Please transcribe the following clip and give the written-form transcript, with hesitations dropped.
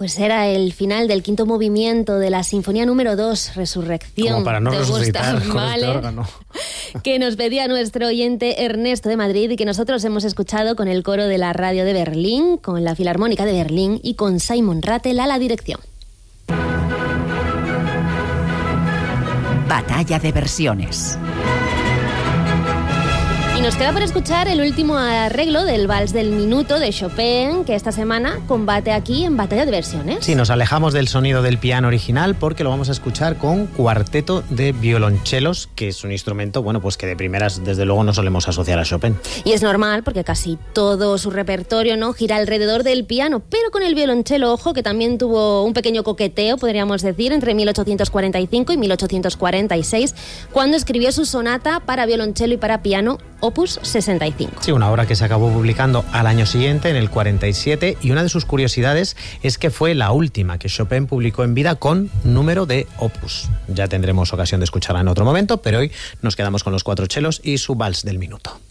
Pues era el final del quinto movimiento de la Sinfonía número 2, Resurrección. Como para no resucitar con ¿vale? este órgano. Que nos pedía nuestro oyente Ernesto de Madrid y que nosotros hemos escuchado con el coro de la radio de Berlín, con la Filarmónica de Berlín y con Simon Rattle a la dirección. Batalla de versiones. Y nos queda por escuchar el último arreglo del Vals del Minuto de Chopin, que esta semana combate aquí en Batalla de Versiones. Sí, nos alejamos del sonido del piano original porque lo vamos a escuchar con cuarteto de violonchelos, que es un instrumento, bueno, pues que de primeras, desde luego, no solemos asociar a Chopin. Y es normal, porque casi todo su repertorio, ¿no?, gira alrededor del piano, pero con el violonchelo, ojo, que también tuvo un pequeño coqueteo, podríamos decir, entre 1845 y 1846, cuando escribió su sonata para violonchelo y para piano, Opus 65. Sí, una obra que se acabó publicando al año siguiente, en el 47, y una de sus curiosidades es que fue la última que Chopin publicó en vida con número de opus. Ya tendremos ocasión de escucharla en otro momento, pero hoy nos quedamos con los cuatro chelos y su Vals del Minuto.